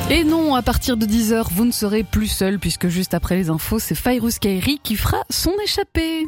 Et non, à partir de 10h, vous ne serez plus seul puisque juste après les infos, c'est Fairuz Kairi qui fera son échappée.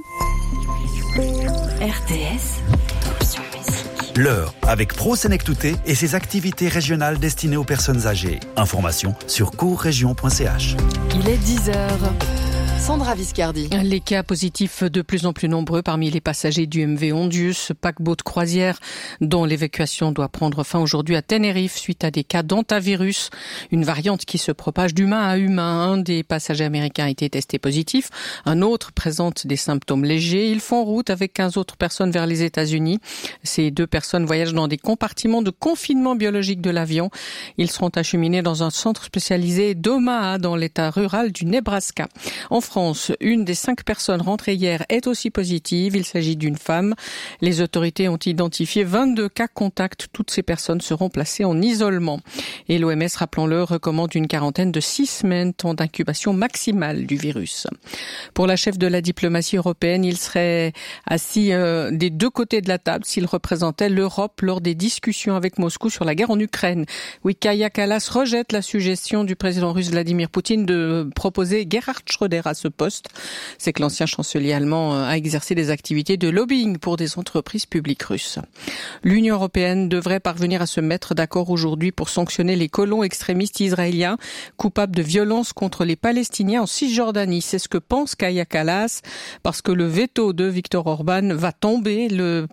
RTS, option musique. L'heure avec Pro Senectouté et ses activités régionales destinées aux personnes âgées. Information sur courregion.ch. Il est 10h. Sandra Viscardi. Les cas positifs de plus en plus nombreux parmi les passagers du MV Ondius, paquebot de croisière dont l'évacuation doit prendre fin aujourd'hui à Tenerife suite à des cas d'hantavirus, une variante qui se propage d'humain à humain. Un des passagers américains a été testé positif, un autre présente des symptômes légers. Ils font route avec 15 autres personnes vers les États-Unis. Ces 2 personnes voyagent dans des compartiments de confinement biologique de l'avion. Ils seront acheminés dans un centre spécialisé d'Omaha dans l'état rural du Nebraska. En France, une des 5 personnes rentrées hier est aussi positive. Il s'agit d'une femme. Les autorités ont identifié 22 cas contacts. Toutes ces personnes seront placées en isolement. Et l'OMS, rappelons-le, recommande une quarantaine de 6 semaines, temps d'incubation maximale du virus. Pour la chef de la diplomatie européenne, il serait assis des 2 côtés de la table s'il représentait l'Europe lors des discussions avec Moscou sur la guerre en Ukraine. Oui, Kaja Kallas rejette la suggestion du président russe Vladimir Poutine de proposer Gerhard Schröder à ce poste. C'est que l'ancien chancelier allemand a exercé des activités de lobbying pour des entreprises publiques russes. L'Union européenne devrait parvenir à se mettre d'accord aujourd'hui pour sanctionner les colons extrémistes israéliens coupables de violences contre les Palestiniens en Cisjordanie. C'est ce que pense Kaja Kallas, parce que le veto de Viktor Orban va tomber.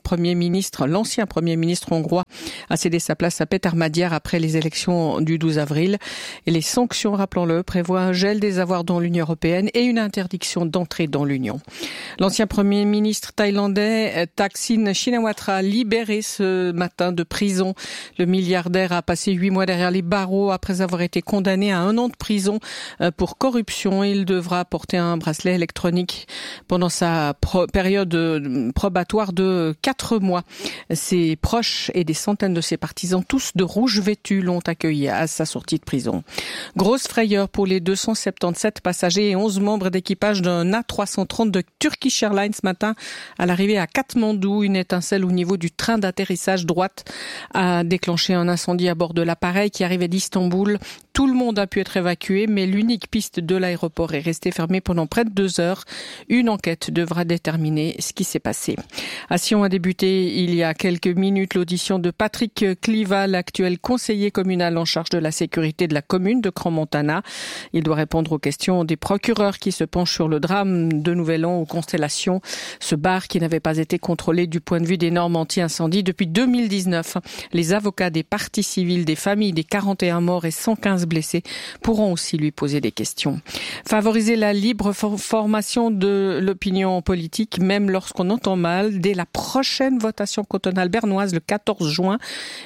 L'ancien Premier ministre hongrois a cédé sa place à Péter Magyar après les élections du 12 avril. Et les sanctions, rappelons-le, prévoient un gel des avoirs dans l'Union européenne et une interdiction d'entrer dans l'Union. L'ancien Premier ministre thaïlandais Thaksin Shinawatra libéré ce matin de prison. Le milliardaire a passé 8 mois derrière les barreaux après avoir été condamné à 1 an de prison pour corruption. Il devra porter un bracelet électronique pendant sa période probatoire de 4 mois. Ses proches et des centaines de ses partisans, tous de rouge vêtus, l'ont accueilli à sa sortie de prison. Grosse frayeur pour les 277 passagers et 11 membres d'équipage d'un A330 de Turkish Airlines ce matin à l'arrivée à Katmandou. Une étincelle au niveau du train d'atterrissage droite a déclenché un incendie à bord de l'appareil qui arrivait d'Istanbul. Tout le monde a pu être évacué, mais l'unique piste de l'aéroport est restée fermée pendant près de 2 heures. Une enquête devra déterminer ce qui s'est passé. À Sion a débuté il y a quelques minutes l'audition de Patrick Cliva, l'actuel conseiller communal en charge de la sécurité de la commune de Crans-Montana. Il doit répondre aux questions des procureurs qui se penchent sur le drame de Nouvel An aux Constellations. Ce bar qui n'avait pas été contrôlé du point de vue des normes anti-incendie depuis 2019. Les avocats des parties civiles, des familles des 41 morts et 115 blessés pourront aussi lui poser des questions. Favoriser la libre formation de l'opinion politique, même lorsqu'on entend mal, dès la prochaine votation cantonale bernoise le 14 juin,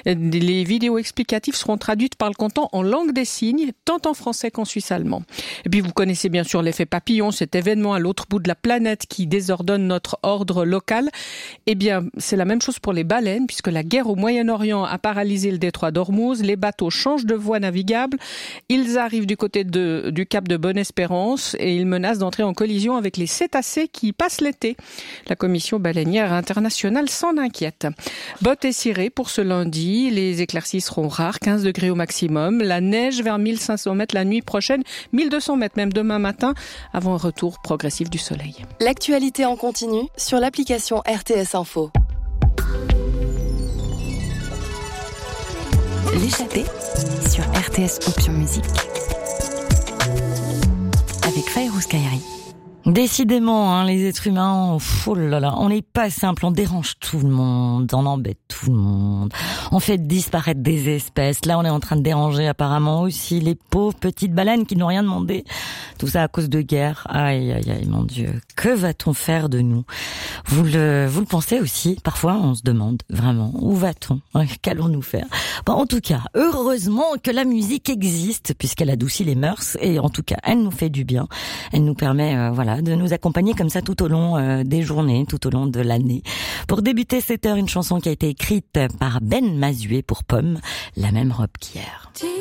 les vidéos explicatives seront traduites par le canton en langue des signes, tant en français qu'en suisse allemand. Et puis vous connaissez bien sûr l'effet papillon, cet événement à l'autre bout de la planète qui désordonne notre ordre local. Eh bien, c'est la même chose pour les baleines, puisque la guerre au Moyen-Orient a paralysé le détroit d'Ormuz. Les bateaux changent de voie navigable. Ils arrivent du côté du cap de Bonne-Espérance et ils menacent d'entrer en collision avec les cétacés qui passent l'été. La commission baleinière internationale s'en inquiète. Bottes et cirés pour ce lundi. Les éclaircies seront rares, 15 degrés au maximum. La neige vers 1500 mètres la nuit prochaine, 1200 mètres même demain matin, avant un retour progressif du soleil. L'actualité en continu sur l'application RTS Info. L'échappée sur RTS Option Musique avec Fairuz Kairi. Décidément, les êtres humains, oh là là, on n'est pas simple, on dérange tout le monde, on embête tout le monde, on fait disparaître des espèces. Là, on est en train de déranger apparemment aussi les pauvres petites baleines qui n'ont rien demandé. Tout ça à cause de guerre. Aïe, aïe, aïe, mon Dieu. Que va-t-on faire de nous? Vous le pensez aussi? Parfois, on se demande vraiment, où va-t-on? Qu'allons-nous faire? Bon, en tout cas, heureusement que la musique existe, puisqu'elle adoucit les mœurs, et en tout cas, elle nous fait du bien. Elle nous permet, de nous accompagner comme ça tout au long des journées, tout au long de l'année. Pour débuter cette heure, une chanson qui a été écrite par Ben Mazué pour Pomme, La même robe qu'hier.